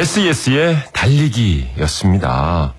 SES의 달리기였습니다.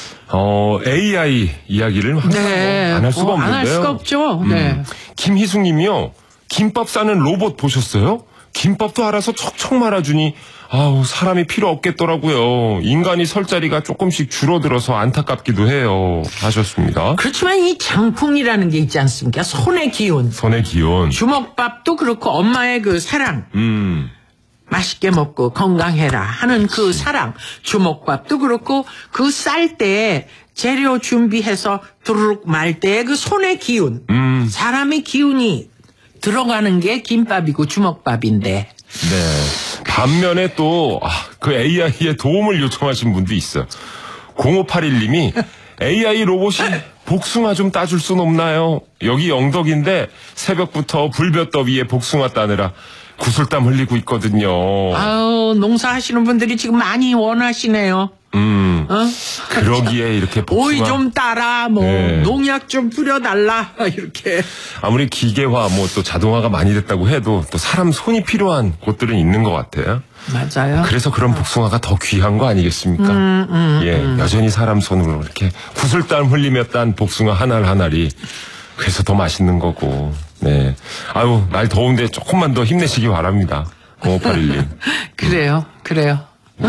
AI 이야기를 안 할 수가 없는데요. 안 할 수가 없죠. 네. 김희숙 님이요. 김밥 싸는 로봇 보셨어요? 김밥도 알아서 척척 말아주니 사람이 필요 없겠더라고요. 인간이 설 자리가 조금씩 줄어들어서 안타깝기도 해요. 하셨습니다. 그렇지만 이 장풍이라는 게 있지 않습니까? 손의 기운. 손의 기운. 주먹밥도 그렇고 엄마의 그 사랑. 맛있게 먹고 건강해라 하는 그 사랑. 주먹밥도 그렇고 그 쌀 때 재료 준비해서 두루룩 말 때 그 손의 기운. 사람의 기운이 들어가는 게 김밥이고 주먹밥인데. 네. 반면에 또 그 AI의 도움을 요청하신 분도 있어요. 0581님이 AI 로봇이 복숭아 좀 따줄 순 없나요? 여기 영덕인데 새벽부터 불볕더위에 복숭아 따느라 구슬땀 흘리고 있거든요. 농사하시는 분들이 지금 많이 원하시네요. 그러기에 이렇게 복숭아. 오이 좀 따라, 네. 농약 좀 뿌려달라, 이렇게. 아무리 기계화, 또 자동화가 많이 됐다고 해도 또 사람 손이 필요한 곳들은 있는 것 같아요. 맞아요. 그래서 그런 복숭아가 더 귀한 거 아니겠습니까? 여전히 사람 손으로 이렇게 구슬땀 흘리며 딴 복숭아 하나하나리. 그래서 더 맛있는 거고. 네. 날 더운데 조금만 더 힘내시기 바랍니다. 0581님. 그래요.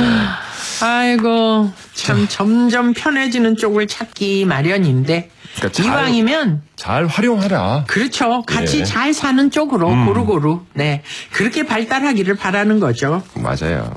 아이고, 참, 점점 편해지는 쪽을 찾기 마련인데. 그러니까 이왕이면. 잘 활용하라. 그렇죠. 같이 네. 잘 사는 쪽으로 고루고루. 네. 그렇게 발달하기를 바라는 거죠. 맞아요.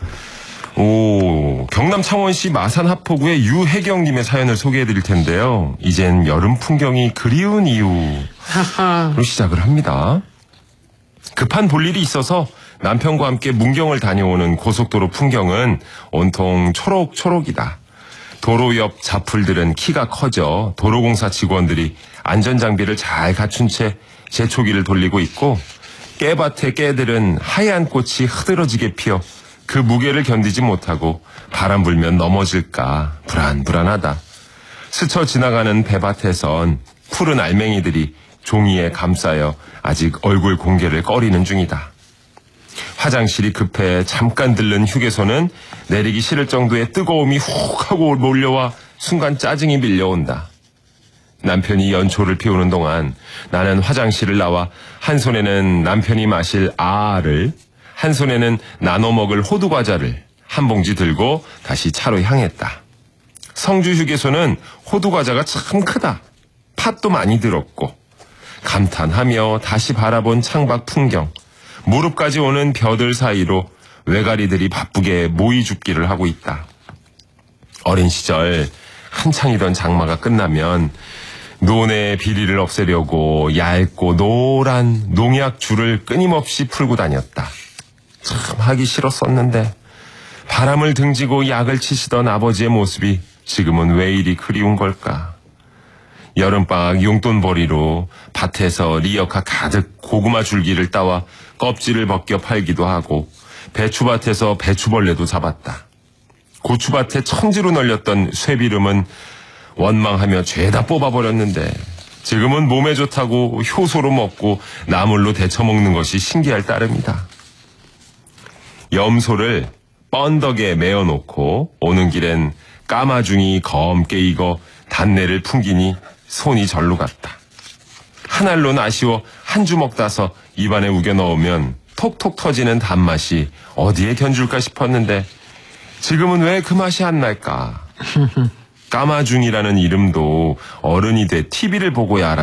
경남 창원시 마산 하포구의 유혜경님의 사연을 소개해드릴 텐데요. 이젠 여름 풍경이 그리운 이유로 시작을 합니다. 급한 볼일이 있어서 남편과 함께 문경을 다녀오는 고속도로 풍경은 온통 초록초록이다. 도로 옆 자풀들은 키가 커져 도로공사 직원들이 안전장비를 잘 갖춘 채 제초기를 돌리고 있고, 깨밭의 깨들은 하얀 꽃이 흐드러지게 피어 그 무게를 견디지 못하고 바람 불면 넘어질까 불안불안하다. 스쳐 지나가는 배밭에선 푸른 알맹이들이 종이에 감싸여 아직 얼굴 공개를 꺼리는 중이다. 화장실이 급해 잠깐 들른 휴게소는 내리기 싫을 정도의 뜨거움이 훅 하고 몰려와 순간 짜증이 밀려온다. 남편이 연초를 피우는 동안 나는 화장실을 나와 한 손에는 남편이 마실 아를, 한 손에는 나눠 먹을 호두과자를 한 봉지 들고 다시 차로 향했다. 성주 휴게소는 호두과자가 참 크다. 팥도 많이 들었고. 감탄하며 다시 바라본 창밖 풍경. 무릎까지 오는 벼들 사이로 외가리들이 바쁘게 모이 죽기를 하고 있다. 어린 시절 한창이던 장마가 끝나면 논의 비리를 없애려고 얇고 노란 농약 줄을 끊임없이 풀고 다녔다. 참 하기 싫었었는데 바람을 등지고 약을 치시던 아버지의 모습이 지금은 왜 이리 그리운 걸까. 여름방학 용돈벌이로 밭에서 리어카 가득 고구마 줄기를 따와 껍질을 벗겨 팔기도 하고, 배추밭에서 배추벌레도 잡았다. 고추밭에 천지로 널렸던 쇠비름은 원망하며 죄다 뽑아버렸는데 지금은 몸에 좋다고 효소로 먹고 나물로 데쳐 먹는 것이 신기할 따름이다. 염소를 뻔덕에 메어놓고 오는 길엔 까마중이 검게 익어 단내를 풍기니 손이 절로 갔다. 한 알론 아쉬워 한 주먹 따서 입안에 우겨 넣으면 톡톡 터지는 단맛이 어디에 견줄까 싶었는데 지금은 왜 그 맛이 안 날까. 까마중이라는 이름도 어른이 돼 TV를 보고야 알았다.